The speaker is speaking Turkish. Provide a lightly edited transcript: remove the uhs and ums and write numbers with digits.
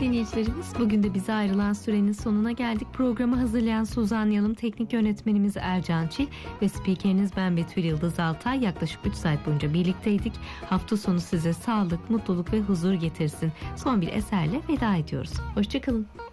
dinleyicilerimiz, bugün de bize ayrılan sürenin sonuna geldik. Programı hazırlayan Suzan Yalım, teknik yönetmenimiz Ercan Çil ve spikeriniz ben Betül Yıldız Altay. Yaklaşık 3 saat boyunca birlikteydik. Hafta sonu size sağlık, mutluluk ve huzur getirsin. Son bir eserle veda ediyoruz. Hoşçakalın.